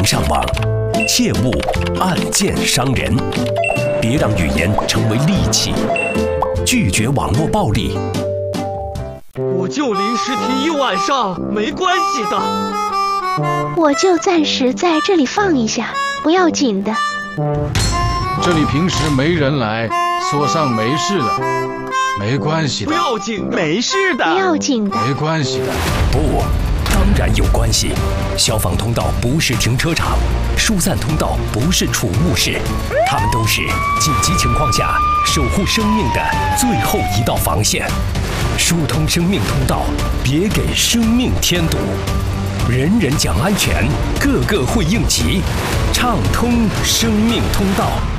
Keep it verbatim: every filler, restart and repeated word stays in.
上网，切勿暗箭伤人。别让语言成为利器，拒绝网络暴力。 我就临时停一晚上，没关系的。 我就暂时在这里放一下，不要紧的。 这里平时没人来，锁上没事的，没关系的。 不要紧的， 没事的。 不要紧的， 没关系的。 不，当然有关系。消防通道不是停车场，疏散通道不是储物室，它们都是紧急情况下守护生命的最后一道防线。疏通生命通道，别给生命添堵。人人讲安全，个个会应急，畅通生命通道。